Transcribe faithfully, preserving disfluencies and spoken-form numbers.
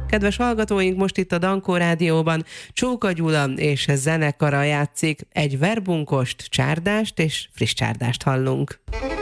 Kedves hallgatóink, most itt a Dankó Rádióban Csóka Gyula és zenekara játszik, egy verbunkost, csárdást és friss csárdást hallunk.